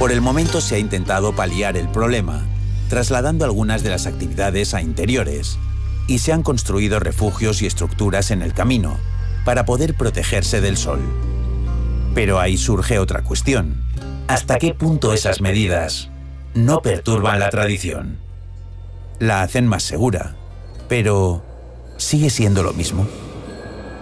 Por el momento se ha intentado paliar el problema, trasladando algunas de las actividades a interiores, y se han construido refugios y estructuras en el camino para poder protegerse del sol. Pero ahí surge otra cuestión. ¿Hasta qué punto esas medidas no perturban la tradición? La hacen más segura, pero ¿sigue siendo lo mismo?